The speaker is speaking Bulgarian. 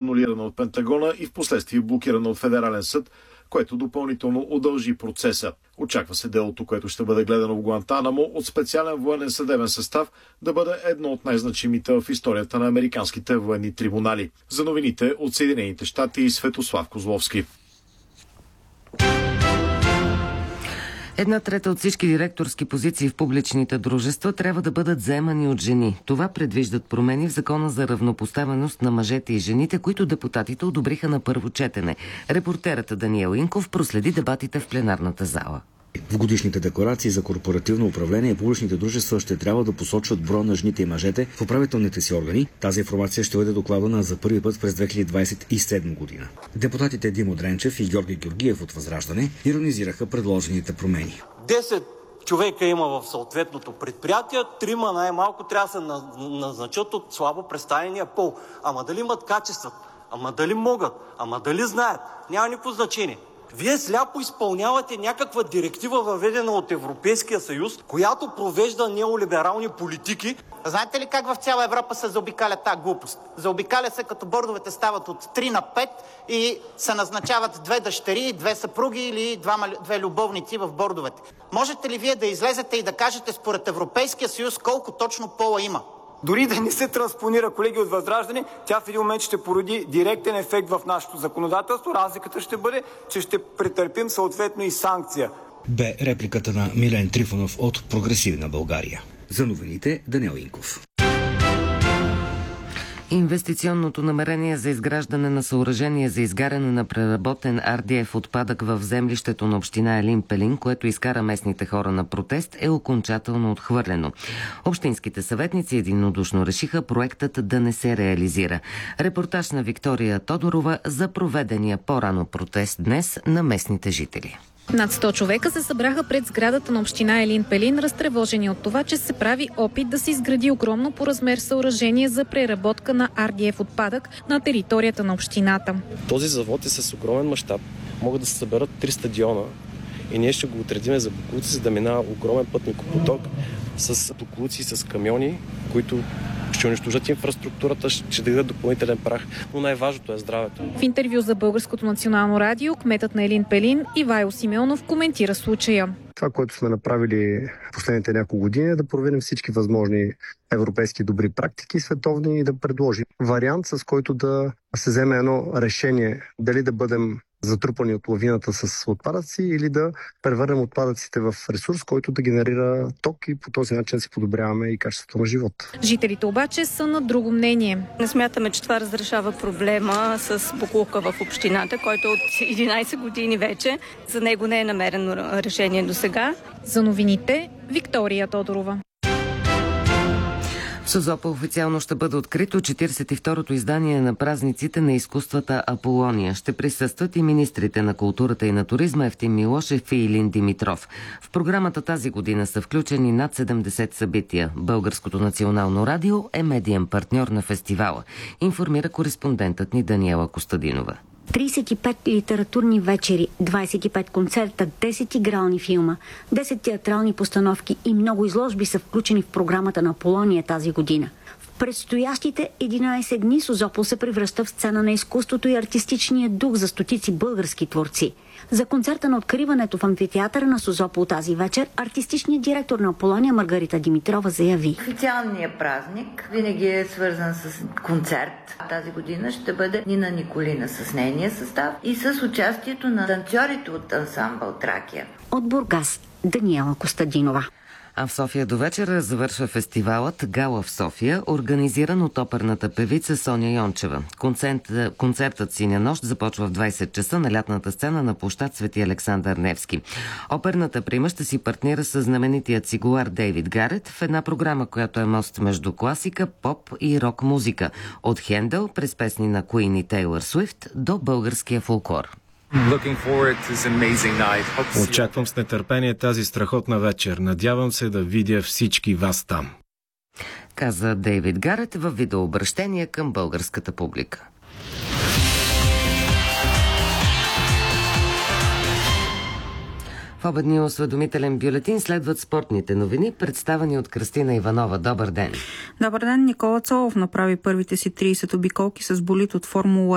анулирана от Пентагона и впоследствие блокирана от Федерален съд, което допълнително удължи процеса. Очаква се делото, което ще бъде гледано в Гуантанамо от специален военен съдебен състав, да бъде едно от най-значимите в историята на американските военни трибунали. За новините от Съединените щати и Светослав Козловски. 1/3 от всички директорски позиции в публичните дружества трябва да бъдат заемани от жени. Това предвиждат промени в Закона за равнопоставеност на мъжете и жените, които депутатите одобриха на първо четене. Репортерът Даниел Инков проследи дебатите в пленарната зала. В годишните декларации за корпоративно управление публичните дружества ще трябва да посочват броя на жените и мъжете в управителните си органи. Тази информация ще бъде докладвана за първи път през 2027 година. Депутатите Димо Дренчев и Георги Георгиев от Възраждане иронизираха предложените промени. 10 човека има в съответното предприятие, 3 най-малко трябва да се назначат от слабо представения пол. Ама дали имат качества? Ама дали могат? Ама дали знаят? Няма никакво значение. Вие сляпо изпълнявате някаква директива, въведена от Европейския съюз, която провежда неолиберални политики. Знаете ли как в цяла Европа се заобикаля тази глупост? Заобикаля се, като бордовете стават от 3 на 5 и се назначават 2 дъщери, 2 съпруги или 2 любовници в бордовете. Можете ли вие да излезете и да кажете според Европейския съюз колко точно пола има? Дори да не се транспонира, колеги от Възраждане, тя в един момент ще породи директен ефект в нашето законодателство. Разликата ще бъде, че ще претърпим съответно и санкция. Бе репликата на Милен Трифонов от Прогресивна България. За новините Даниел Инков. Инвестиционното намерение за изграждане на съоръжение за изгаряне на преработен RDF отпадък в землището на община Елин Пелин, което изкара местните хора на протест, е окончателно отхвърлено. Общинските съветници единодушно решиха проектът да не се реализира. Репортаж на Виктория Тодорова за проведения по-рано протест днес на местните жители. Над 100 човека се събраха пред сградата на община Елин Пелин, разтревожени от това, че се прави опит да се изгради огромно по размер съоръжение за преработка на RDF отпадък на територията на общината. Този завод е с огромен мащаб. Могат да се съберат 3 стадиона и ние ще го отредиме за боклуци, за да минава огромен пътникопоток с боклуци, с камиони, които ще унищожат инфраструктурата, ще дадат допълнителен прах, но най-важното е здравето. В интервю за Българското национално радио, кметът на Елин Пелин Ивайло Симеонов коментира случая. Това, което сме направили последните няколко години, е да проверим всички възможни европейски добри практики, световни, и да предложим вариант, с който да се вземе едно решение, дали да бъдем затрупани от лавината с отпадъци или да превърнем отпадъците в ресурс, който да генерира ток и по този начин си подобряваме и качеството на живот. Жителите обаче са на друго мнение. Не смятаме, че това разрешава проблема с боклука в общината, който от 11 години вече. За него не е намерено решение до сега. За новините Виктория Тодорова. В Созопол официално ще бъде открито 42-то издание на празниците на изкуствата Аполония. Ще присъстват и министрите на културата и на туризма Евтим Милошев и Илин Димитров. В програмата тази година са включени над 70 събития. Българското национално радио е медиен партньор на фестивала, информира кореспондентът ни Даниела Костадинова. 35 литературни вечери, 25 концерта, 10 игрални филма, 10 театрални постановки и много изложби са включени в програмата на Аполония тази година. В предстоящите 11 дни Созопол се превръща в сцена на изкуството и артистичния дух за стотици български творци. За концерта на откриването в амфитеатъра на Созопол тази вечер артистичният директор на Аполония Маргарита Димитрова заяви: официалният празник винаги е свързан с концерт. Тази година ще бъде Нина Николина с нейния състав и с участието на танцорите от ансамбъл Тракия. От Бургас Даниела Костадинова. А в София до вечера завършва фестивалът Гала в София, организиран от оперната певица Соня Йончева. Концертът Синя нощ започва в 20 часа на лятната сцена на площад Свети Александър Невски. Оперната прима ще си партнира с знаменитият цигулар Дейвид Гарет в една програма, която е мост между класика, поп и рок музика. От Хендел през песни на Куин и Тейлър Суифт до българския фолклор. Очаквам с нетърпение тази страхотна вечер. Надявам се да видя всички вас там, каза Дейвид Гарет във видеообращение към българската публика. В обедния осведомителен бюлетин следват спортните новини, представени от Кръстина Иванова. Добър ден! Добър ден! Никола Цолов направи първите си 30 обиколки с болид от Формула